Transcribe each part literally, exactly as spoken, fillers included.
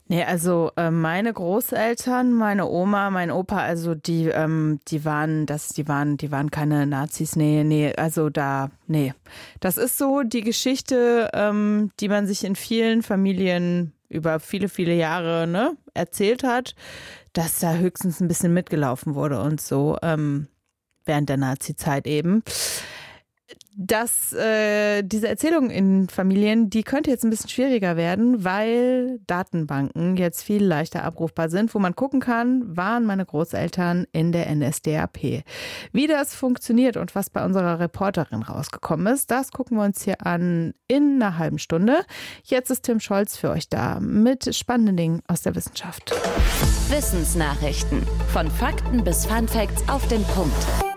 Nee, also äh, meine Großeltern, meine Oma, mein Opa, also die, ähm, die waren, das, die waren, die waren keine Nazis. Nee, nee, also da, nee. Das ist so die Geschichte, ähm, die man sich in vielen Familien über viele, viele Jahre, ne, erzählt hat, dass da höchstens ein bisschen mitgelaufen wurde und so, ähm, während der Nazi-Zeit eben. Dass äh, diese Erzählung in Familien, die könnte jetzt ein bisschen schwieriger werden, weil Datenbanken jetzt viel leichter abrufbar sind, wo man gucken kann, waren meine Großeltern in der N S D A P. Wie das funktioniert und was bei unserer Reporterin rausgekommen ist, das gucken wir uns hier an in einer halben Stunde. Jetzt ist Tim Scholz für euch da mit spannenden Dingen aus der Wissenschaft. Wissensnachrichten. Von Fakten bis Funfacts auf den Punkt.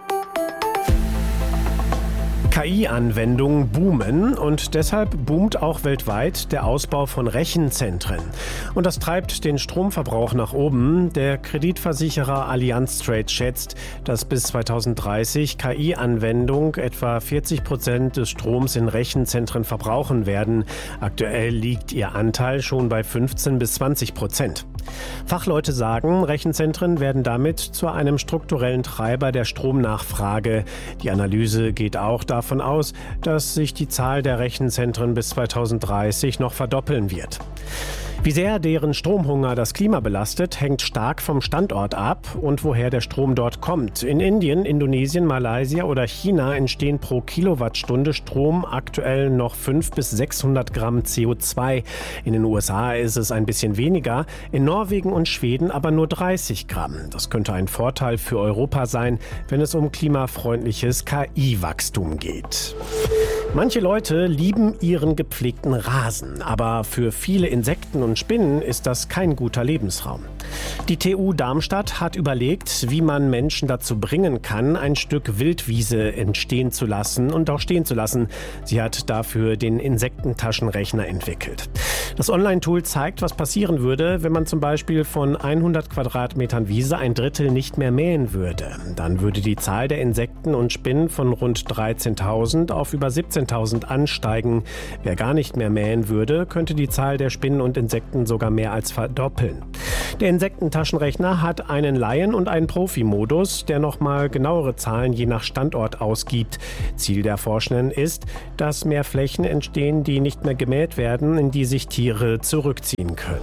K I-Anwendungen boomen und deshalb boomt auch weltweit der Ausbau von Rechenzentren. Und das treibt den Stromverbrauch nach oben. Der Kreditversicherer Allianz Trade schätzt, dass bis zweitausenddreißig K I-Anwendungen etwa vierzig Prozent des Stroms in Rechenzentren verbrauchen werden. Aktuell liegt ihr Anteil schon bei fünfzehn bis zwanzig Prozent. Fachleute sagen, Rechenzentren werden damit zu einem strukturellen Treiber der Stromnachfrage. Die Analyse geht auch davon aus, dass sich die Zahl der Rechenzentren bis zweitausenddreißig noch verdoppeln wird. Wie sehr deren Stromhunger das Klima belastet, hängt stark vom Standort ab und woher der Strom dort kommt. In Indien, Indonesien, Malaysia oder China entstehen pro Kilowattstunde Strom aktuell noch fünf bis sechshundert Gramm C O zwei. In den U S A ist es ein bisschen weniger, in Norwegen und Schweden aber nur dreißig Gramm. Das könnte ein Vorteil für Europa sein, wenn es um klimafreundliches K I-Wachstum geht. Manche Leute lieben ihren gepflegten Rasen, aber für viele Insekten und Spinnen ist das kein guter Lebensraum. Die T U Darmstadt hat überlegt, wie man Menschen dazu bringen kann, ein Stück Wildwiese entstehen zu lassen und auch stehen zu lassen. Sie hat dafür den Insektentaschenrechner entwickelt. Das Online-Tool zeigt, was passieren würde, wenn man zum Beispiel von hundert Quadratmetern Wiese ein Drittel nicht mehr mähen würde. Dann würde die Zahl der Insekten und Spinnen von rund dreizehntausend auf über siebzehntausend ansteigen. Wer gar nicht mehr mähen würde, könnte die Zahl der Spinnen und Insekten sogar mehr als verdoppeln. Der Insektentaschenrechner hat einen Laien- und einen Profi-Modus, der nochmal genauere Zahlen je nach Standort ausgibt. Ziel der Forschenden ist, dass mehr Flächen entstehen, die nicht mehr gemäht werden, in die sich Tiere zurückziehen können.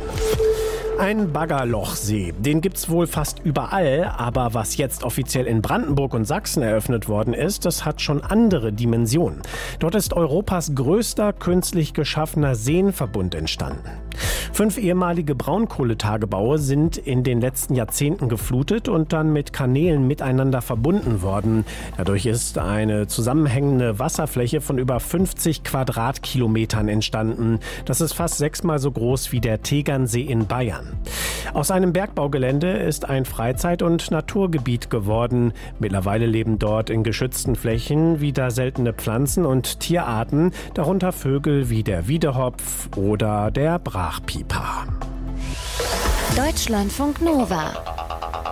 Ein Baggerlochsee, den gibt's wohl fast überall, aber was jetzt offiziell in Brandenburg und Sachsen eröffnet worden ist, das hat schon andere Dimensionen. Dort ist Europas größter künstlich geschaffener Seenverbund entstanden. Fünf ehemalige Braunkohletagebaue sind in den letzten Jahrzehnten geflutet und dann mit Kanälen miteinander verbunden worden. Dadurch ist eine zusammenhängende Wasserfläche von über fünfzig Quadratkilometern entstanden. Das ist fast sechsmal so groß wie der Tegernsee in Bayern. Aus einem Bergbaugelände ist ein Freizeit- und Naturgebiet geworden. Mittlerweile leben dort in geschützten Flächen wieder seltene Pflanzen und Tierarten, darunter Vögel wie der Wiedehopf oder der Brachpieper. Deutschlandfunk Nova.